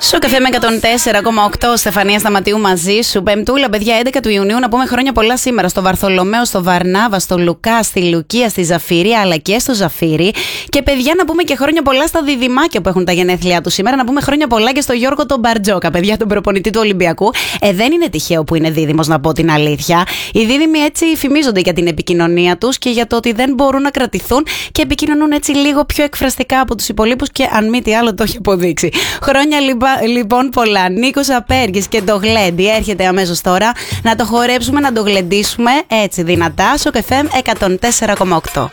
Σοκαφέ με 104,8, Στεφανία Σταματίου μαζί σου. Πεμπτούλα, παιδιά, 11 του Ιουνίου. Να πούμε χρόνια πολλά σήμερα στο Βαρθολομαίο, στο Βαρνάβα, στο Λουκά, στη Λουκία, στη Ζαφύρη, αλλά και στο Ζαφύρι. Και παιδιά, να πούμε και χρόνια πολλά στα διδυμάκια που έχουν τα γενέθλιά του σήμερα. Να πούμε χρόνια πολλά και στο Γιώργο τον Μπαρτζόκα, παιδιά, τον προπονητή του Ολυμπιακού. Δεν είναι τυχαίο που είναι δίδυμος, να πω την αλήθεια. Οι δίδυμοι έτσι φημίζονται για την επικοινωνία τους και για το ότι δεν μπορούν να κρατηθούν και επικοινωνούν έτσι λίγο πιο εκφραστικά από τους υπολείπους και αν μη τι άλλο το έχει αποδείξει. Χρόνια λοιπόν πολλά. Νίκος Απέργης και το γλέντι έρχεται αμέσως τώρα. Να το χορέψουμε, να το γλεντήσουμε έτσι δυνατά. Σοκ FM 104,8.